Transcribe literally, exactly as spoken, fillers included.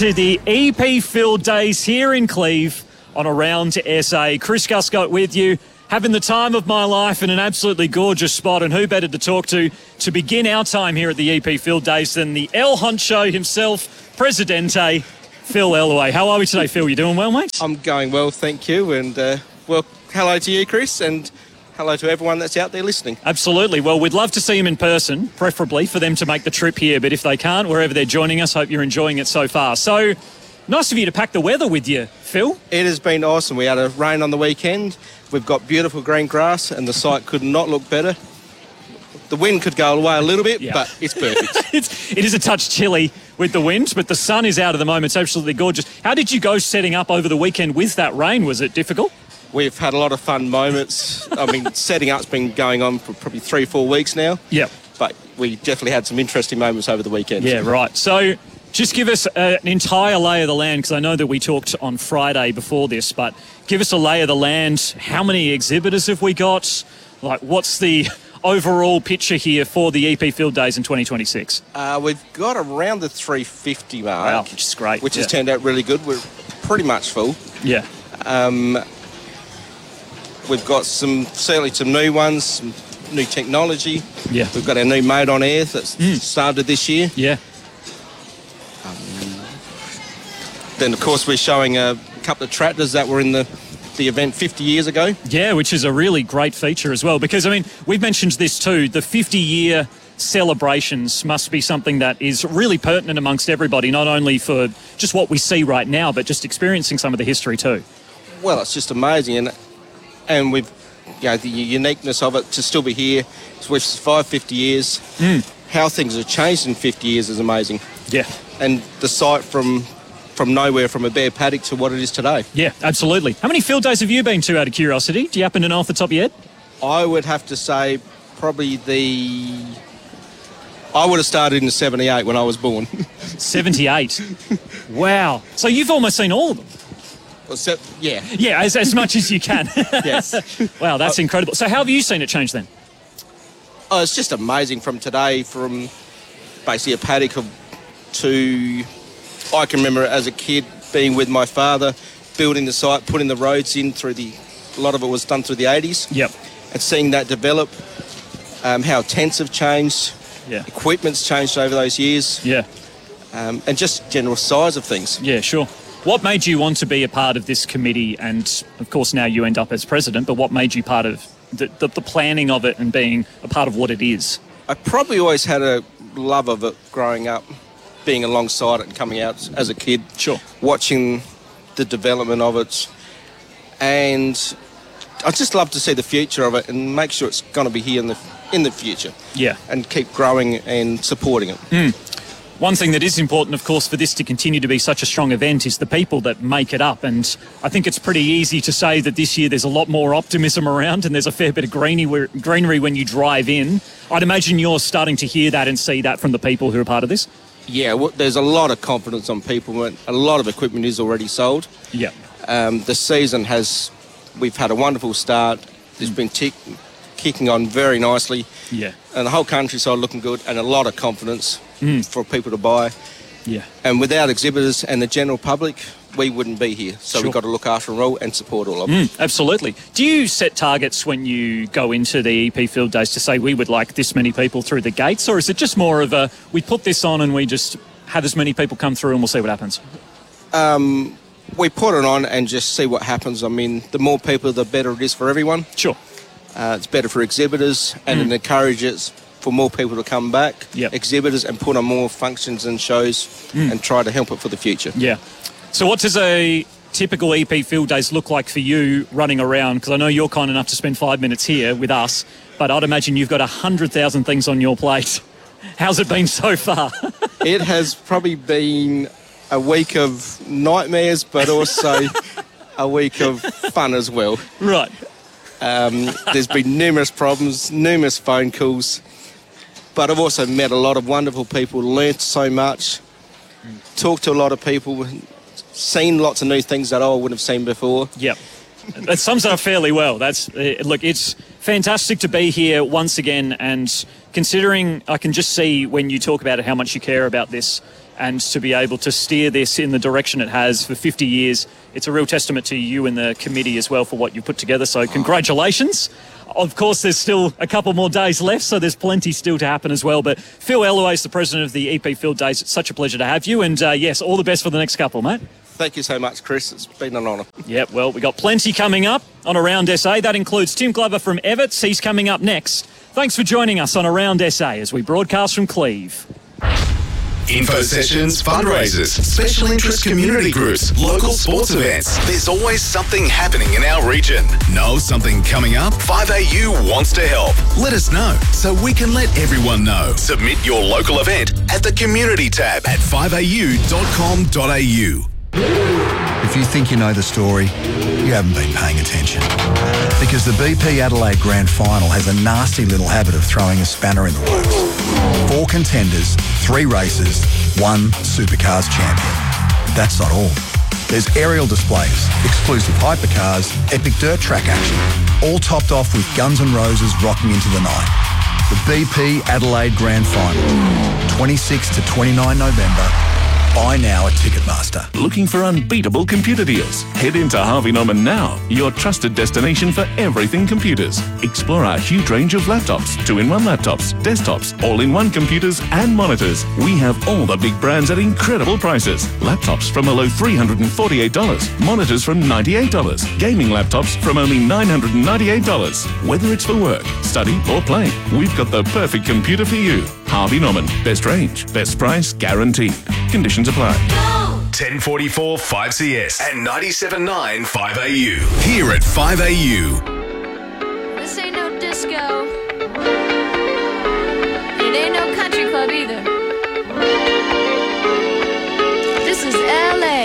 To the E P Field Days here in Cleve on Around S A. Chris Guscott with you, having the time of my life in an absolutely gorgeous spot, and who better to talk to to begin our time here at the E P Field Days than the El Honcho himself, Presidente, Phil Elway. How are we today, Phil? You doing well, mate? I'm going well, thank you, and uh, well, hello to you, Chris, and hello to everyone that's out there listening. Absolutely. Well, we'd love to see them in person, preferably for them to make the trip here. But if they can't, wherever they're joining us, hope you're enjoying it so far. So, nice of you to pack the weather with you, Phil. It has been awesome. We had a rain on the weekend. We've got beautiful green grass, and the site could not look better. The wind could go away a little bit, yeah. but it's perfect. it's, it is a touch chilly with the wind, but the sun is out at the moment. It's absolutely gorgeous. How did you go setting up over the weekend with that rain? Was it difficult? We've had a lot of fun moments. I mean, setting up's been going on for probably three, four weeks now. Yeah. But we definitely had some interesting moments over the weekend. Yeah, right. So just give us uh, an entire lay of the land, because I know that we talked on Friday before this, but give us a lay of the land. How many exhibitors have we got? Like, what's the overall picture here for the E P Field Days in twenty twenty-six? Uh, we've got around the three fifty mark. Wow, which is great. Which yeah. has turned out really good. We're pretty much full. Yeah. Um... We've got some, certainly some new ones, some new technology. Yeah. We've got our new Made on Air that's mm. started this year. Yeah. Um, then, of course, we're showing a couple of tractors that were in the, the event fifty years ago. Yeah, which is a really great feature as well, because, I mean, we've mentioned this too, the fifty-year celebrations must be something that is really pertinent amongst everybody, not only for just what we see right now, but just experiencing some of the history too. Well, it's just amazing, and and we've, you know, the uniqueness of it to still be here, we've survived fifty years. Mm. How things have changed in fifty years is amazing. Yeah. And the site from from nowhere, from a bare paddock to what it is today. Yeah, absolutely. How many field days have you been to, out of curiosity? Do you happen to know off the top of your head? I would have to say probably the... I would have started in seventy-eight when I was born. seventy-eight? Wow. So you've almost seen all of them? Well, so, yeah. Yeah, as, as much as you can. Yes. Wow, that's uh, incredible. So how have you seen it change then? Oh, it's just amazing from today, from basically a paddock of, to... I can remember as a kid being with my father, building the site, putting the roads in through the... A lot of it was done through the eighties. Yep. And seeing that develop, um, how tents have changed, yeah. equipment's changed over those years. Yeah. Um, and just general size of things. Yeah, sure. What made you want to be a part of this committee? And, of course, now you end up as president, but what made you part of the, the, the planning of it and being a part of what it is? I probably always had a love of it growing up, being alongside it and coming out as a kid. Sure. Watching the development of it. And I just love to see the future of it and make sure it's going to be here in the in the future. Yeah. And keep growing and supporting it. Mm. One thing that is important, of course, for this to continue to be such a strong event is the people that make it up. And I think it's pretty easy to say that this year there's a lot more optimism around and there's a fair bit of greenery when you drive in. I'd imagine you're starting to hear that and see that from the people who are part of this. Yeah, well, there's a lot of confidence on people. A lot of equipment is already sold. Yeah. Um, the season has... We've had a wonderful start. It's been tick, kicking on very nicely. Yeah. And the whole countryside looking good and a lot of confidence mm. for people to buy. Yeah. And without exhibitors and the general public, we wouldn't be here. So sure. we've got to look after them all and support all of them. Mm, absolutely. Do you set targets when you go into the E P Field Days to say we would like this many people through the gates, or is it just more of a we put this on and we just have as many people come through and we'll see what happens? Um, we put it on and just see what happens. I mean, the more people, the better it is for everyone. Sure. Uh, it's better for exhibitors and mm. it encourages for more people to come back, yep. exhibitors, and put on more functions and shows mm. and try to help it for the future. Yeah. So what does a typical E P Field Days look like for you running around? Because I know you're kind enough to spend five minutes here with us, but I'd imagine you've got one hundred thousand things on your plate. How's it been so far? It has probably been a week of nightmares, but also a week of fun as well. Right. Um, there's been numerous problems, numerous phone calls, but I've also met a lot of wonderful people, learnt so much, talked to a lot of people, seen lots of new things that I wouldn't have seen before. Yep. That sums it up fairly well. That's uh, look, it's fantastic to be here once again, and considering I can just see when you talk about it how much you care about this, and to be able to steer this in the direction it has for fifty years. It's a real testament to you and the committee as well for what you put together. So congratulations. Of course, there's still a couple more days left, so there's plenty still to happen as well. But Phil Eloise, the president of the E P Field Days, it's such a pleasure to have you. And uh, yes, all the best for the next couple, mate. Thank you so much, Chris. It's been an honour. Yep, well, we got plenty coming up on Around S A. That includes Tim Glover from Everts. He's coming up next. Thanks for joining us on Around S A as we broadcast from Cleve. Info sessions, fundraisers, special interest community groups, local sports events. There's always something happening in our region. Know something coming up? five A U wants to help. Let us know so we can let everyone know. Submit your local event at the community tab at five a u dot com dot a u. If you think you know the story, you haven't been paying attention. Because the B P Adelaide Grand Final has a nasty little habit of throwing a spanner in the works. Four contenders, three races, one Supercars champion. That's not all. There's aerial displays, exclusive hypercars, epic dirt track action, all topped off with Guns N' Roses rocking into the night. The B P Adelaide Grand Final, twenty-sixth to twenty-ninth November. Buy now at Ticketmaster. Looking for unbeatable computer deals? Head into Harvey Norman now, your trusted destination for everything computers. Explore our huge range of laptops, two-in-one laptops, desktops, all-in-one computers and monitors. We have all the big brands at incredible prices. Laptops from a low three hundred forty-eight dollars, monitors from ninety-eight dollars, gaming laptops from only nine hundred ninety-eight dollars. Whether it's for work, study or play, we've got the perfect computer for you. Harvey Norman, best range, best price, guaranteed. Conditions apply. ten forty-four five C S and ninety-seven point nine five A U. Here at five A U. This ain't no disco. It ain't no country club either. This is L A.